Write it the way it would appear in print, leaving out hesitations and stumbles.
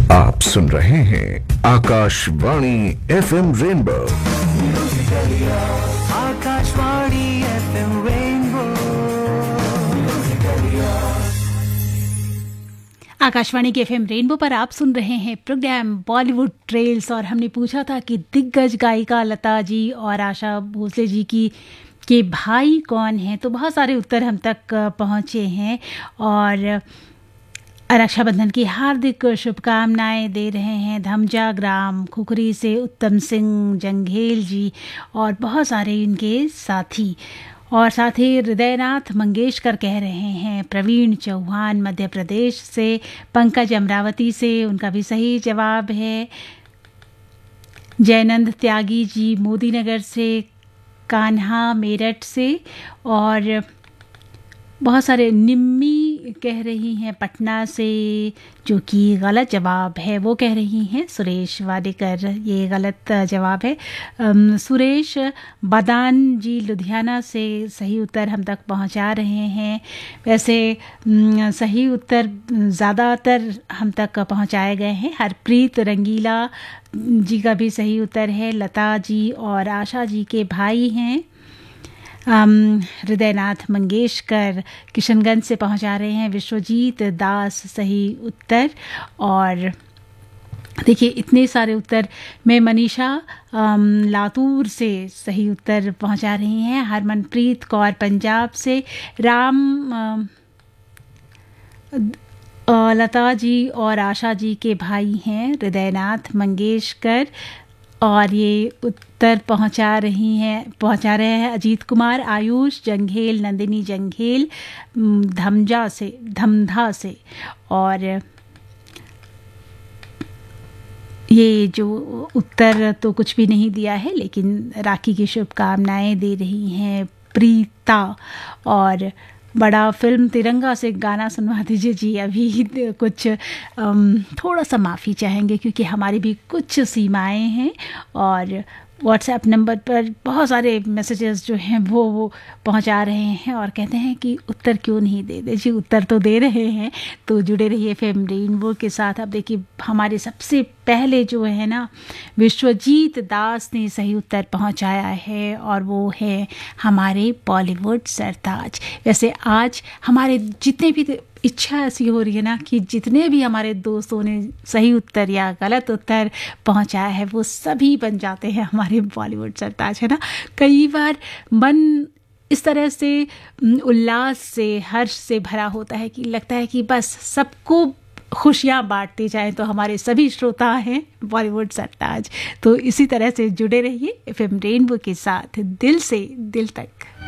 आप सुन रहे हैं Akashvani FM rainbow. Akashvani FM rainbow. Akashvani के एफएम रेनबो पर आप सुन रहे हैं प्रोग्राम बॉलीवुड ट्रेल्स। और हमने पूछा था कि दिग्गज गायिका लता जी और आशा भोसले जी की के भाई कौन हैं, तो बहुत सारे उत्तर हम तक पहुँचे हैं। और रक्षाबंधन की हार्दिक शुभकामनाएं दे रहे हैं धमजा ग्राम खुखरी से उत्तम सिंह जंघेल जी और बहुत सारे इनके साथी। और साथ ही हृदयनाथ मंगेशकर कह रहे हैं प्रवीण चौहान मध्य प्रदेश से, पंकज अमरावती से, उनका भी सही जवाब है। जयनंद त्यागी जी मोदीनगर से, कान्हा मेरठ से, और बहुत सारे निम्मी कह रही हैं पटना से, जो कि गलत जवाब है। वो कह रही हैं सुरेश वाडेकर, ये गलत जवाब है। सुरेश बदान जी लुधियाना से सही उत्तर हम तक पहुंचा रहे हैं। वैसे सही उत्तर ज़्यादातर हम तक पहुंचाए गए हैं। हरप्रीत रंगीला जी का भी सही उत्तर है। लता जी और आशा जी के भाई हैं। हृदयनाथ मंगेशकर किशनगंज से पहुंचा रहे हैं। विश्वजीत दास सही उत्तर। और देखिए इतने सारे उत्तर में मनीषा लातूर से सही उत्तर पहुंचा रही हैं। हरमनप्रीत कौर पंजाब से, राम लता जी और आशा जी के भाई हैं हृदयनाथ मंगेशकर। और ये उत्तर पहुंचा रहे हैं अजीत कुमार, आयुष जंघेल, नंदिनी जंघेल धमधा से। और ये जो उत्तर तो कुछ भी नहीं दिया है, लेकिन राखी की शुभकामनाएं दे रही हैं प्रीता। और बड़ा फिल्म तिरंगा से गाना सुनवा दीजिए जी। अभी कुछ थोड़ा सा माफ़ी चाहेंगे क्योंकि हमारी भी कुछ सीमाएं हैं। और व्हाट्सएप नंबर पर बहुत सारे मैसेजेस जो हैं वो पहुंचा रहे हैं और कहते हैं कि उत्तर क्यों नहीं दे दे जी। उत्तर तो दे रहे हैं, तो जुड़े रहिए एफएम रेनबो के साथ। अब देखिए हमारे सबसे पहले जो है ना विश्वजीत दास ने सही उत्तर पहुंचाया है और वो है हमारे बॉलीवुड सरताज। वैसे आज हमारे जितने भी इच्छा ऐसी हो रही है ना कि जितने भी हमारे दोस्तों ने सही उत्तर या गलत उत्तर पहुंचाया है वो सभी बन जाते हैं हमारे बॉलीवुड सरताज, है ना। कई बार मन इस तरह से उल्लास से हर्ष से भरा होता है कि लगता है कि बस सबको खुशियाँ बांटते जाएं। तो हमारे सभी श्रोता हैं बॉलीवुड सरताज। तो इसी तरह से जुड़े रहिए एफएम रेनबो के साथ दिल से दिल तक।